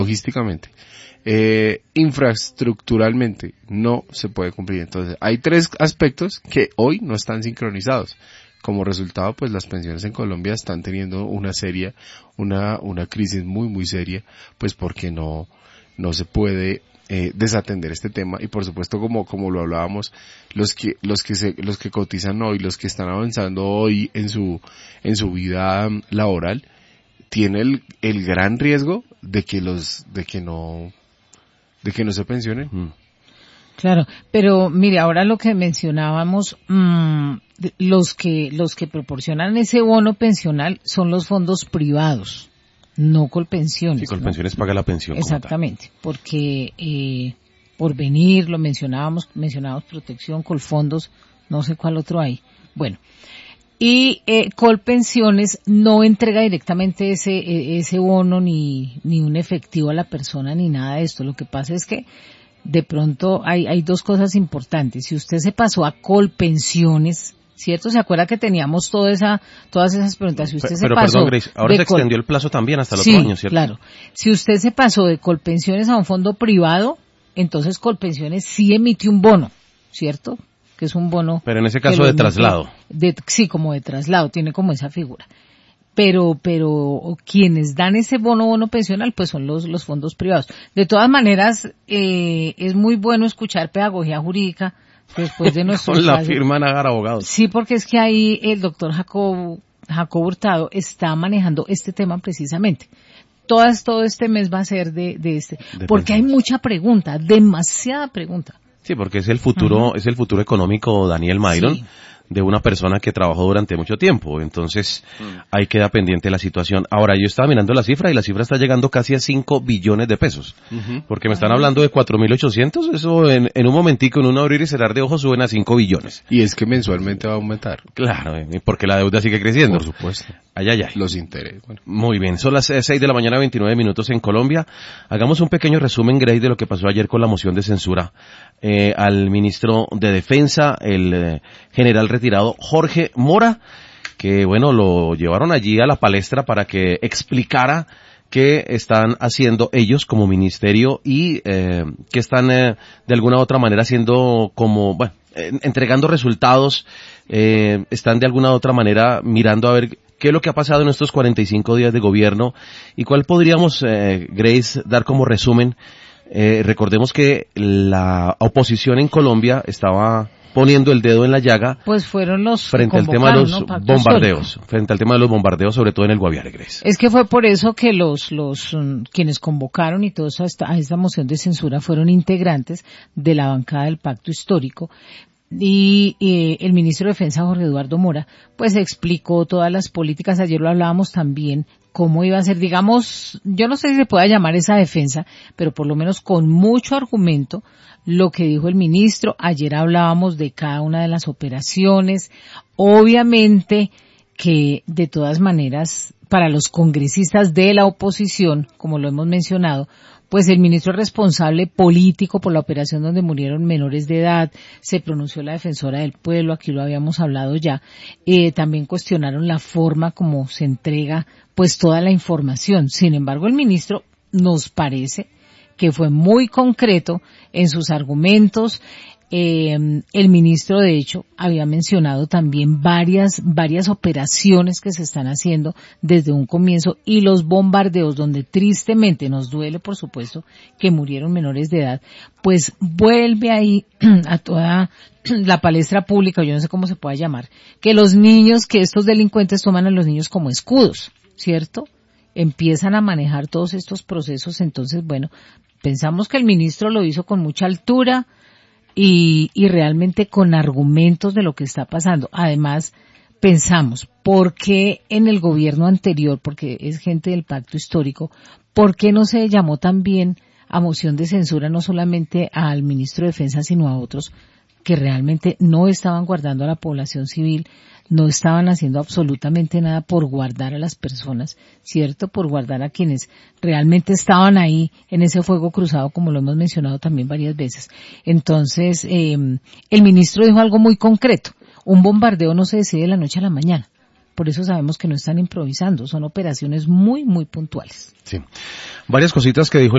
logísticamente, infraestructuralmente, no se puede cumplir. Entonces, hay tres aspectos que hoy no están sincronizados. Como resultado, pues las pensiones en Colombia están teniendo una crisis muy, muy seria, pues porque no se puede desatender este tema. Y por supuesto, como lo hablábamos, los que cotizan hoy, los que están avanzando hoy en su vida laboral, tienen el gran riesgo de que no se pensionen. Claro, pero mire, ahora lo que mencionábamos, los que proporcionan ese bono pensional son los fondos privados, no Colpensiones. Sí, Colpensiones paga la pensión. Exactamente, porque Porvenir, lo mencionábamos Protección, Colfondos, no sé cuál otro hay. Bueno, y Colpensiones no entrega directamente ese bono ni un efectivo a la persona ni nada de esto. Lo que pasa es que de pronto hay dos cosas importantes. Si usted se pasó a Colpensiones, ¿cierto? ¿Se acuerda que teníamos todas esas preguntas? Si usted se pasó, perdón, Grace, ahora se extendió el plazo también hasta el otro año, ¿cierto? Claro. Si usted se pasó de Colpensiones a un fondo privado, entonces Colpensiones sí emitió un bono, ¿cierto? Que es un bono. Pero en ese caso de traslado. Sí, como de traslado, tiene como esa figura. Pero quienes dan ese bono pensional, pues son los fondos privados. De todas maneras, es muy bueno escuchar pedagogía jurídica después de nuestro con la firma Nagar Abogados. Sí, porque es que ahí el doctor Jacobo Hurtado está manejando este tema precisamente. Todo este mes va a ser de porque hay mucha pregunta, demasiada pregunta. Sí, porque es el futuro económico, Daniel Mayron. Sí. De una persona que trabajó durante mucho tiempo, entonces ahí queda pendiente la situación. Ahora, yo estaba mirando la cifra y la cifra está llegando casi a 5 billones de pesos, porque me están hablando de 4.800, eso en un momentico, en un abrir y cerrar de ojos, suben a 5 billones. Y es que mensualmente va a aumentar. Claro, porque la deuda sigue creciendo. Por supuesto. Ay. Los intereses. Bueno. Muy bien, son las 6 de la mañana, 29 minutos en Colombia. Hagamos un pequeño resumen, Grace, de lo que pasó ayer con la moción de censura al ministro de Defensa, el general retirado Jorge Mora, que bueno, lo llevaron allí a la palestra para que explicara qué están haciendo ellos como ministerio y que están de alguna u otra manera haciendo como, bueno, entregando resultados, están de alguna u otra manera mirando a ver qué es lo que ha pasado en estos 45 días de gobierno y cuál podríamos, Grace, dar como resumen. Recordemos que la oposición en Colombia estaba poniendo el dedo en la llaga, pues fueron los frente al tema de los bombardeos, sobre todo en el Guaviare, Grace. Es que fue por eso que los quienes convocaron y todos a esta moción de censura fueron integrantes de la bancada del Pacto Histórico. Y el ministro de Defensa, Jorge Eduardo Mora, pues explicó todas las políticas. Ayer lo hablábamos también, cómo iba a ser, digamos, yo no sé si se pueda llamar esa defensa, pero por lo menos con mucho argumento, lo que dijo el ministro. Ayer hablábamos de cada una de las operaciones. Obviamente que, de todas maneras, para los congresistas de la oposición, como lo hemos mencionado, pues el ministro es responsable político por la operación donde murieron menores de edad, se pronunció la defensora del pueblo, aquí lo habíamos hablado ya, también cuestionaron la forma como se entrega pues toda la información. Sin embargo, el ministro nos parece que fue muy concreto en sus argumentos. El ministro, de hecho, había mencionado también varias operaciones que se están haciendo desde un comienzo y los bombardeos, donde tristemente nos duele, por supuesto, que murieron menores de edad, pues vuelve ahí a toda la palestra pública, yo no sé cómo se pueda llamar, que estos delincuentes toman a los niños como escudos, ¿cierto? Empiezan a manejar todos estos procesos. Entonces, bueno, pensamos que el ministro lo hizo con mucha altura, y realmente con argumentos de lo que está pasando. Además, pensamos, ¿por qué en el gobierno anterior, porque es gente del Pacto Histórico, por qué no se llamó también a moción de censura no solamente al ministro de Defensa, sino a otros que realmente no estaban guardando a la población civil, no estaban haciendo absolutamente nada por guardar a las personas, ¿cierto? Por guardar a quienes realmente estaban ahí en ese fuego cruzado, como lo hemos mencionado también varias veces. Entonces, el ministro dijo algo muy concreto. Un bombardeo no se decide de la noche a la mañana. Por eso sabemos que no están improvisando. Son operaciones muy, muy puntuales. Sí. Varias cositas que dijo